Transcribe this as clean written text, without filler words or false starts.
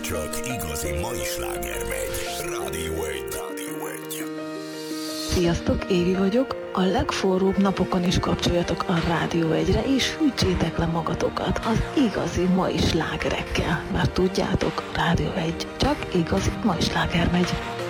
csak igazi mai sláger megy. Rádió 1. Sziasztok, Évi vagyok. A legforróbb napokon is kapcsoljatok a Rádió 1-re, és hűtsétek le magatokat az igazi mai slágerekkel. Mert tudjátok, Rádió 1 csak igazi mai sláger megy.